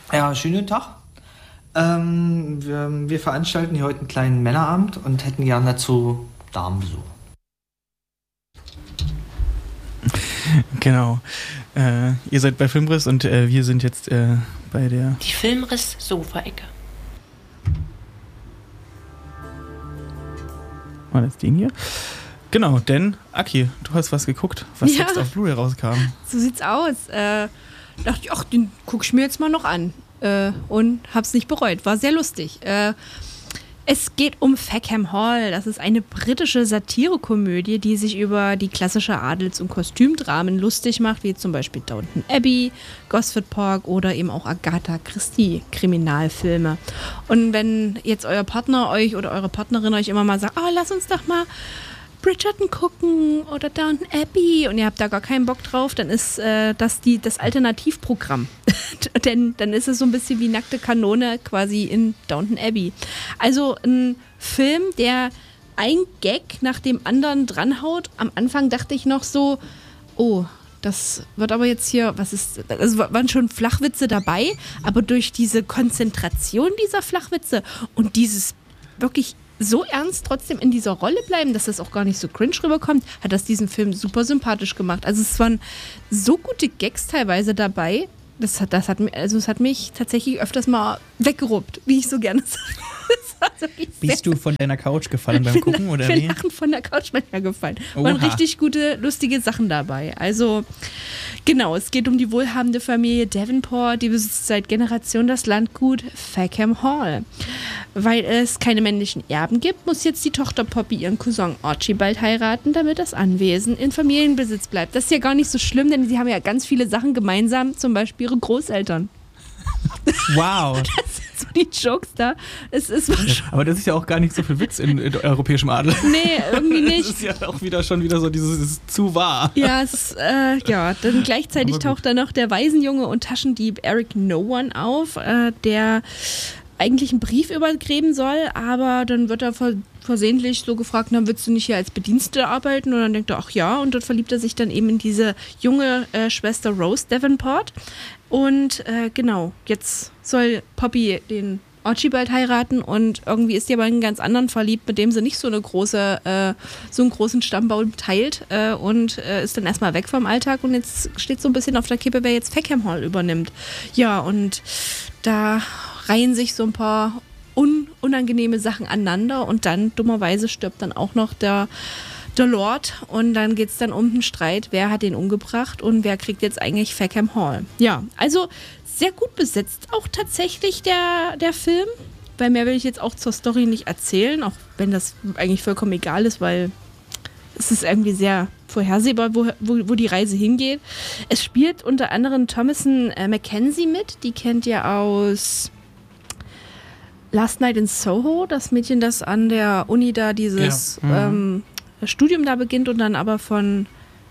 Ja, schönen Tag. Wir veranstalten hier heute einen kleinen Männerabend und hätten gerne dazu Damenbesuch. Genau. Ihr seid bei Filmriss und wir sind jetzt bei der... Die Filmriss-Sofa-Ecke. War das den hier? Genau, denn, Aki, du hast was geguckt, was Ja. jetzt auf Blu-ray rauskam. So sieht's aus. Dachte ich, ach, den guck ich mir jetzt mal noch an. Und hab's nicht bereut. War sehr lustig. Es geht um Fackham Hall. Das ist eine britische Satirekomödie, die sich über die klassische Adels- und Kostümdramen lustig macht, wie zum Beispiel Downton Abbey, Gosford Park oder eben auch Agatha Christie Kriminalfilme. Und wenn jetzt euer Partner euch oder eure Partnerin euch immer mal sagt, oh, lass uns doch mal Bridgerton gucken oder Downton Abbey und ihr habt da gar keinen Bock drauf, dann ist das das Alternativprogramm. Denn dann ist es so ein bisschen wie nackte Kanone quasi in Downton Abbey. Also ein Film, der ein Gag nach dem anderen dranhaut. Am Anfang dachte ich noch so, oh, das wird aber jetzt hier, also waren schon Flachwitze dabei, aber durch diese Konzentration dieser Flachwitze und dieses wirklich so ernst trotzdem in dieser Rolle bleiben, dass das auch gar nicht so cringe rüberkommt, hat das diesen Film super sympathisch gemacht. Also es waren so gute Gags teilweise dabei, das hat mich tatsächlich öfters mal weggeruppt, wie ich so gerne sage. Bist du von deiner Couch gefallen beim Gucken, oder wie? Ich bin lachend von der Couch manchmal gefallen. Oha. Waren richtig gute, lustige Sachen dabei. Also, genau, es geht um die wohlhabende Familie Davenport, die besitzt seit Generationen das Landgut Fackham Hall. Weil es keine männlichen Erben gibt, muss jetzt die Tochter Poppy ihren Cousin Archibald heiraten, damit das Anwesen in Familienbesitz bleibt. Das ist ja gar nicht so schlimm, denn sie haben ja ganz viele Sachen gemeinsam, zum Beispiel ihre Großeltern. Wow. Das sind so die Jokes da. Aber das ist ja auch gar nicht so viel Witz in europäischem Adel. Nee, irgendwie nicht. Das ist ja auch schon wieder so dieses zu wahr. Ja, dann gleichzeitig Aber gut. taucht da noch der Waisenjunge und Taschendieb Eric No One auf, der eigentlich einen Brief übergeben soll, aber dann wird er versehentlich so gefragt, na, willst du nicht hier als Bedienstete arbeiten? Und dann denkt er, ach ja, und dort verliebt er sich dann eben in diese junge Schwester Rose Davenport. Und genau, jetzt soll Poppy den Archibald heiraten und irgendwie ist die aber in einen ganz anderen verliebt, mit dem sie nicht so einen großen Stammbaum teilt und ist dann erstmal weg vom Alltag und jetzt steht so ein bisschen auf der Kippe, wer jetzt Fackham Hall übernimmt. Ja, und da reihen sich so ein paar unangenehme Sachen aneinander und dann dummerweise stirbt dann auch noch der Lord und dann geht es dann um den Streit, wer hat den umgebracht und wer kriegt jetzt eigentlich Fackham Hall. Ja, also sehr gut besetzt auch tatsächlich der Film, weil mehr will ich jetzt auch zur Story nicht erzählen, auch wenn das eigentlich vollkommen egal ist, weil es ist irgendwie sehr vorhersehbar, wo die Reise hingeht. Es spielt unter anderem Thomasin McKenzie mit, die kennt ihr aus Last Night in Soho, das Mädchen, das an der Uni da dieses Studium da beginnt und dann aber von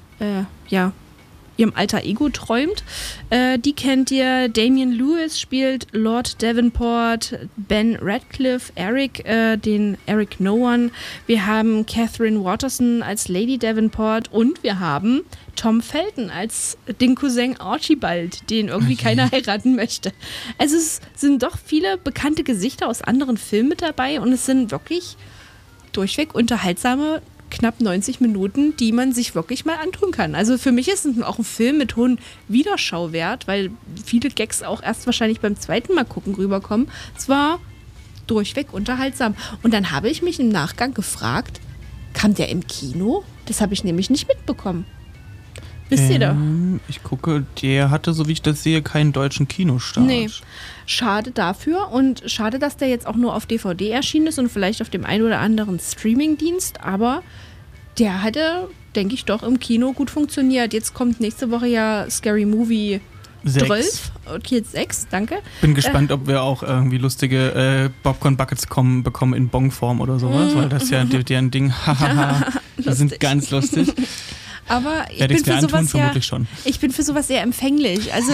ihrem alter Ego träumt. Die kennt ihr. Damian Lewis spielt Lord Davenport, Ben Radcliffe, den Eric No One. Wir haben Catherine Waterston als Lady Davenport und wir haben Tom Felton als den Cousin Archibald, den irgendwie keiner heiraten möchte. Also es sind doch viele bekannte Gesichter aus anderen Filmen mit dabei und es sind wirklich durchweg unterhaltsame knapp 90 Minuten, die man sich wirklich mal antun kann. Also für mich ist es auch ein Film mit hohem Wiederschauwert, weil viele Gags auch erst wahrscheinlich beim zweiten Mal gucken rüberkommen. Es war durchweg unterhaltsam. Und dann habe ich mich im Nachgang gefragt, kam der im Kino? Das habe ich nämlich nicht mitbekommen. Wisst ihr da? Ich gucke, der hatte, so wie ich das sehe, keinen deutschen Kinostart. Nee, schade dafür und schade, dass der jetzt auch nur auf DVD erschienen ist und vielleicht auf dem einen oder anderen Streamingdienst, aber der hatte, denke ich, doch im Kino gut funktioniert. Jetzt kommt nächste Woche ja Scary Movie 12 und jetzt 6, danke. Bin gespannt, ob wir auch irgendwie lustige Popcorn-Buckets bekommen in Bong-Form oder sowas, weil das ist ja deren Ding. Die sind ganz lustig. Aber ich Werde bin ich mir für antun, sowas vermutlich schon. Ich bin für sowas sehr empfänglich. Also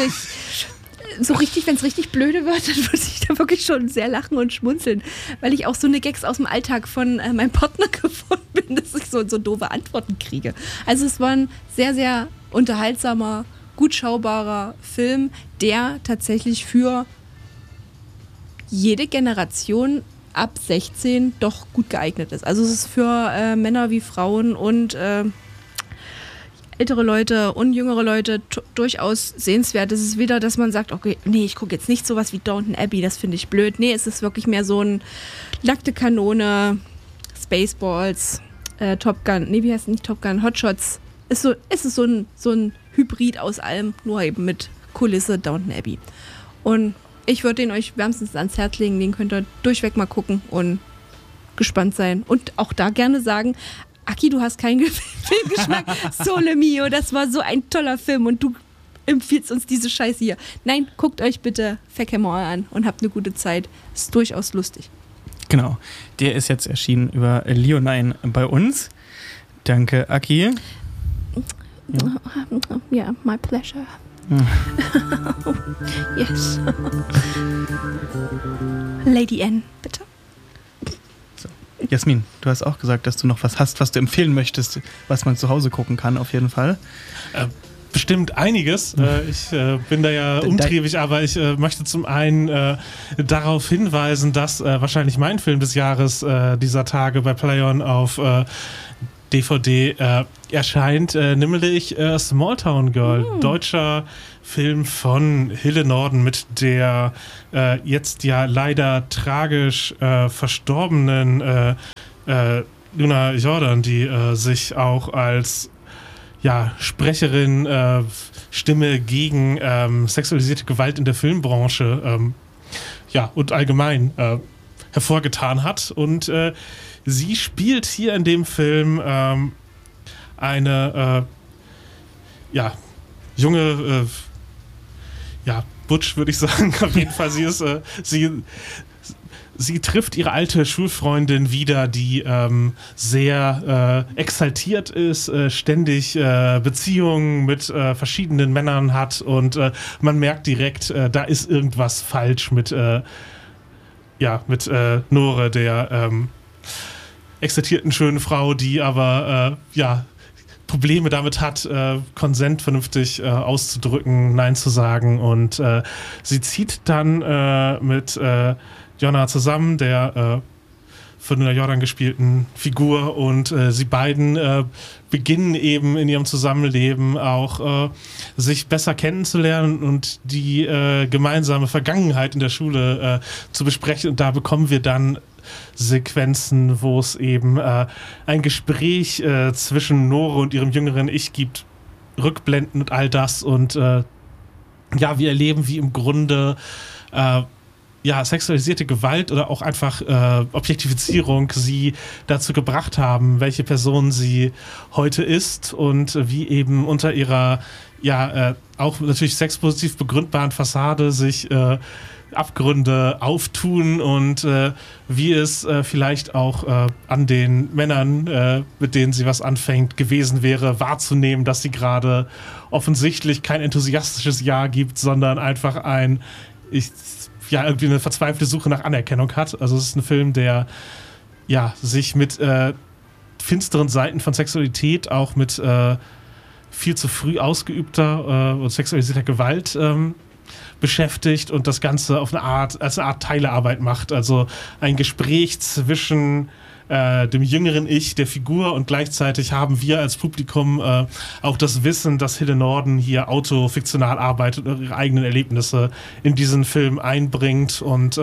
wenn es richtig blöde wird, dann würde ich da wirklich schon sehr lachen und schmunzeln, weil ich auch so eine Gags aus dem Alltag von meinem Partner gefunden bin, dass ich so doofe Antworten kriege. Also es war ein sehr, sehr unterhaltsamer, gut schaubarer Film, der tatsächlich für jede Generation ab 16 doch gut geeignet ist. Also es ist für Männer wie Frauen und ältere Leute und jüngere Leute durchaus sehenswert. Es ist wieder, dass man sagt, okay, nee, ich gucke jetzt nicht sowas wie Downton Abbey, das finde ich blöd. Nee, es ist wirklich mehr so ein nackte Kanone, Spaceballs, Top Gun, nee, wie heißt es nicht Top Gun, Hotshots. Es ist so ein Hybrid aus allem, nur eben mit Kulisse Downton Abbey. Und ich würde den euch wärmstens ans Herz legen, den könnt ihr durchweg mal gucken und gespannt sein. Und auch da gerne sagen, Aki, du hast keinen Filmgeschmack. Sole Mio, das war so ein toller Film und du empfiehlst uns diese Scheiße hier. Nein, guckt euch bitte Fekemore an und habt eine gute Zeit. Ist durchaus lustig. Genau, der ist jetzt erschienen über Leonine bei uns. Danke, Aki. Ja, my pleasure. Yes. Lady N, bitte. Jasmin, du hast auch gesagt, dass du noch was hast, was du empfehlen möchtest, was man zu Hause gucken kann, auf jeden Fall. Bestimmt einiges. Ich bin da ja umtriebig, aber ich möchte zum einen darauf hinweisen, dass wahrscheinlich mein Film des Jahres dieser Tage bei Play-On auf DVD erscheint, nämlich Small Town Girl, deutscher Film von Hille Norden mit der jetzt ja leider tragisch verstorbenen Luna Jordan, die sich auch als Sprecherin, Stimme gegen sexualisierte Gewalt in der Filmbranche und allgemein hervorgetan hat. Und sie spielt hier in dem Film eine junge Butch, würde ich sagen. Auf jeden Fall, sie trifft ihre alte Schulfreundin wieder, die sehr exaltiert ist, ständig Beziehungen mit verschiedenen Männern hat und man merkt direkt, da ist irgendwas falsch mit Nore, der exaltierten schönen Frau, die aber Probleme damit hat, Konsent vernünftig auszudrücken, Nein zu sagen, und sie zieht dann mit Jonna zusammen, der von Luna Jordan gespielten Figur, und sie beiden beginnen eben in ihrem Zusammenleben auch sich besser kennenzulernen und die gemeinsame Vergangenheit in der Schule zu besprechen, und da bekommen wir dann Sequenzen, wo es eben ein Gespräch zwischen Nore und ihrem jüngeren Ich gibt, Rückblenden und all das, und wir erleben, wie im Grunde sexualisierte Gewalt oder auch einfach Objektifizierung sie dazu gebracht haben, welche Person sie heute ist, und wie eben unter ihrer auch natürlich sexpositiv begründbaren Fassade sich Abgründe auftun, und wie es vielleicht auch an den Männern, mit denen sie was anfängt, gewesen wäre, wahrzunehmen, dass sie gerade offensichtlich kein enthusiastisches Ja gibt, sondern einfach irgendwie eine verzweifelte Suche nach Anerkennung hat. Also es ist ein Film, der sich mit finsteren Seiten von Sexualität, auch mit viel zu früh ausgeübter und sexualisierter Gewalt beschäftigt und das Ganze als eine Art Teilearbeit macht. Also ein Gespräch zwischen dem jüngeren Ich der Figur, und gleichzeitig haben wir als Publikum auch das Wissen, dass Hille Norden hier autofiktional arbeitet und ihre eigenen Erlebnisse in diesen Film einbringt. Und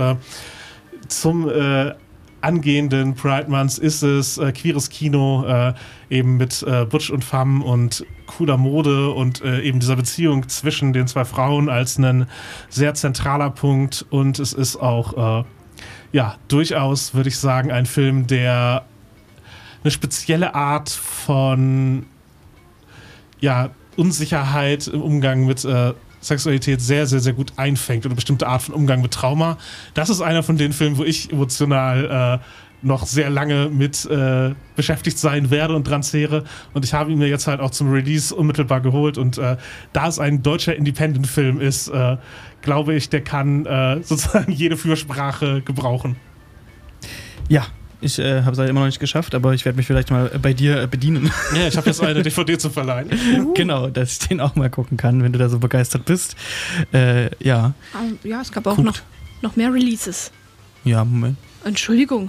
zum angehenden Pride Month ist es queeres Kino, eben mit Butch und Femme und cooler Mode und eben dieser Beziehung zwischen den zwei Frauen als ein sehr zentraler Punkt. Und es ist auch durchaus, würde ich sagen, ein Film, der eine spezielle Art von Unsicherheit im Umgang mit Sexualität sehr, sehr, sehr gut einfängt, oder eine bestimmte Art von Umgang mit Trauma. Das ist einer von den Filmen, wo ich emotional noch sehr lange mit beschäftigt sein werde und dran zehre. Und ich habe ihn mir jetzt halt auch zum Release unmittelbar geholt. Und da es ein deutscher Independent-Film ist, glaube ich, der kann sozusagen jede Fürsprache gebrauchen. Ja, ich habe es halt immer noch nicht geschafft, aber ich werde mich vielleicht mal bei dir bedienen. Ja, ich habe jetzt eine DVD zu verleihen. Genau, dass ich den auch mal gucken kann, wenn du da so begeistert bist. Es gab auch noch mehr Releases. Ja, Moment. Entschuldigung.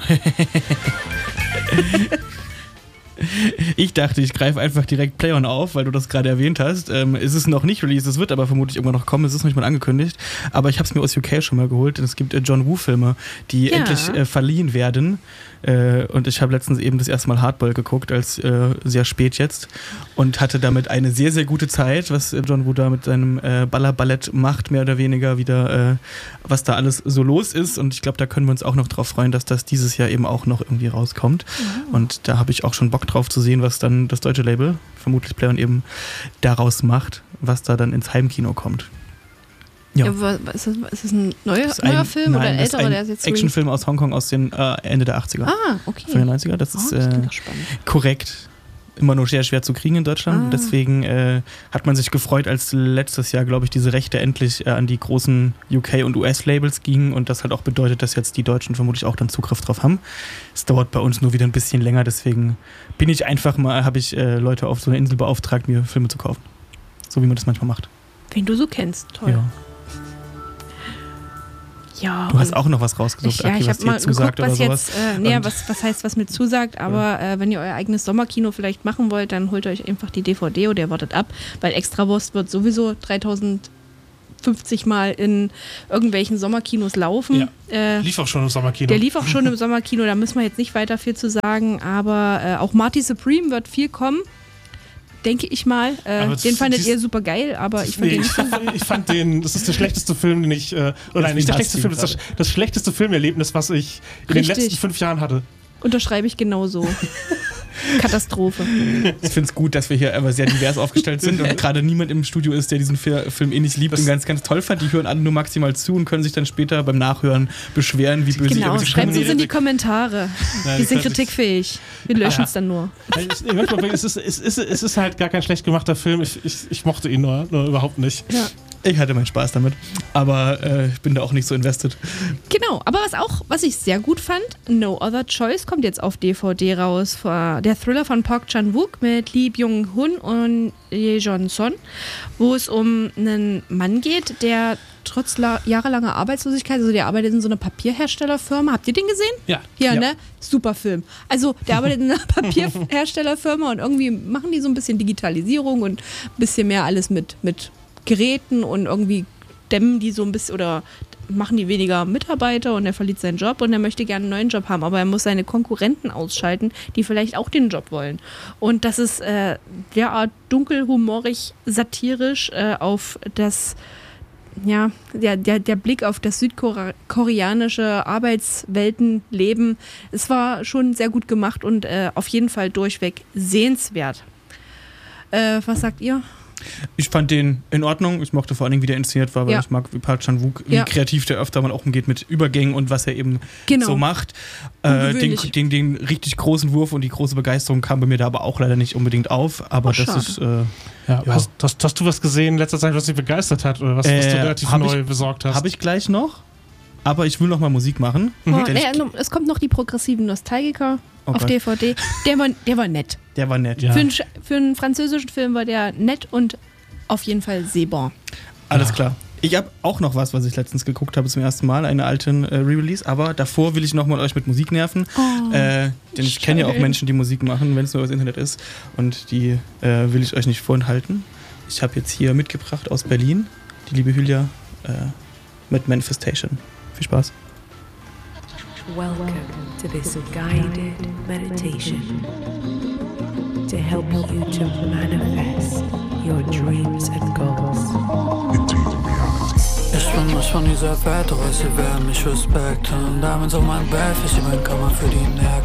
Ich dachte, ich greife einfach direkt Play-On auf, weil du das gerade erwähnt hast. Es ist noch nicht released, es wird aber vermutlich irgendwann noch kommen, es ist noch nicht mal angekündigt. Aber ich habe es mir aus UK schon mal geholt. Es gibt John Woo-Filme, die endlich verliehen werden. Und ich habe letztens eben das erste Mal Hardball geguckt, als sehr spät jetzt. Und hatte damit eine sehr, sehr gute Zeit, was John Woo da mit seinem Ballerballett macht, mehr oder weniger wieder, was da alles so los ist. Und ich glaube, da können wir uns auch noch drauf freuen, dass das dieses Jahr eben auch noch irgendwie rauskommt. Oh. Und da habe ich auch schon Bock drauf zu sehen, was dann das deutsche Label, vermutlich Play-On, eben daraus macht, was da dann ins Heimkino kommt. Ja. Ist das ein neuer Film oder ein älterer? Das ist ein Actionfilm aus Hongkong aus den Ende der 80er. Ah, okay. Von den 90er. Das ist korrekt. Immer nur sehr schwer zu kriegen in Deutschland. Deswegen hat man sich gefreut, als letztes Jahr, glaube ich, diese Rechte endlich an die großen UK- und US-Labels gingen und das halt auch bedeutet, dass jetzt die Deutschen vermutlich auch dann Zugriff drauf haben. Es dauert bei uns nur wieder ein bisschen länger, deswegen habe ich Leute auf so einer Insel beauftragt, mir Filme zu kaufen. So wie man das manchmal macht. Wen du so kennst, toll. Ja, du hast auch noch was rausgesucht, ich was dir zusagt geguckt, oder sowas. Was heißt, was mir zusagt, aber wenn ihr euer eigenes Sommerkino vielleicht machen wollt, dann holt euch einfach die DVD oder ihr wartet ab, weil Extrawurst wird sowieso 3050 Mal in irgendwelchen Sommerkinos laufen. Ja. Lief auch schon im Sommerkino. Der lief auch schon im Sommerkino, da müssen wir jetzt nicht weiter viel zu sagen, aber auch Marty Supreme wird viel kommen. Denke ich mal. Den fandet ihr super geil, aber ich fand den nicht so. Ich fand den, das ist der schlechteste Film, den ich, oder nicht der schlechteste Film, das ist das schlechteste Filmerlebnis, was ich in den letzten 5 Jahren hatte. Unterschreibe ich genauso. Katastrophe. Ich finde es gut, dass wir hier aber sehr divers aufgestellt sind und gerade niemand im Studio ist, der diesen Film eh nicht liebt und ganz, ganz toll fand. Die hören alle nur maximal zu und können sich dann später beim Nachhören beschweren, wie böse Genau, schreibt uns in die Kommentare. Wir sind kritikfähig. Wir löschen es dann nur. Es ist halt gar kein schlecht gemachter Film. Ich mochte ihn nur überhaupt nicht. Ja. Ich hatte meinen Spaß damit, aber ich bin da auch nicht so invested. Genau, aber was ich sehr gut fand, No Other Choice kommt jetzt auf DVD raus. Der Thriller von Park Chan-wook mit Lee Byung-hun und Ye Jong-son, wo es um einen Mann geht, der trotz jahrelanger Arbeitslosigkeit, also der arbeitet in so einer Papierherstellerfirma. Habt ihr den gesehen? Ja. Ne? Super Film. Also der arbeitet in einer Papierherstellerfirma und irgendwie machen die so ein bisschen Digitalisierung und ein bisschen mehr alles mit Geräten und irgendwie dämmen die so ein bisschen oder machen die weniger Mitarbeiter und er verliert seinen Job und er möchte gerne einen neuen Job haben, aber er muss seine Konkurrenten ausschalten, die vielleicht auch den Job wollen. Und das ist derart dunkel, humorig, satirisch auf das, der Blick auf das südkoreanische Arbeitsweltenleben. Es war schon sehr gut gemacht und auf jeden Fall durchweg sehenswert. Was sagt ihr? Ich fand den in Ordnung. Ich mochte vor allen Dingen, wie der inszeniert war, weil ich mag, wie Park Chan-wook, wie kreativ der öfter mal auch umgeht mit Übergängen und was er eben so macht. Den richtig großen Wurf und die große Begeisterung kam bei mir da aber auch leider nicht unbedingt auf. Aber das ist... Hast du was gesehen in letzter Zeit, was dich begeistert hat? Oder was du relativ neu besorgt hast? Habe ich gleich noch. Aber ich will noch mal Musik machen. Es kommt noch die progressiven Nostalgiker auf DVD. Der war nett. Der war nett. Ja. Für einen französischen Film war der nett und auf jeden Fall sehbar. Alles klar. Ich habe auch noch was ich letztens geguckt habe zum ersten Mal, eine alten Re-Release. Aber davor will ich noch mal euch mit Musik nerven. Denn ich kenne ja auch Menschen, die Musik machen, wenn es nur übers Internet ist. Und die will ich euch nicht vorenthalten. Ich habe jetzt hier mitgebracht aus Berlin, die liebe Hülya mit Manifestation. Viel Spaß. Welcome to this guided meditation to help you to manifest your dreams and goals. Ich bin dieser Fette, was ihr wäre mich Respekt. Und damit so mein Bett, ich bin Kammer für die Nerven.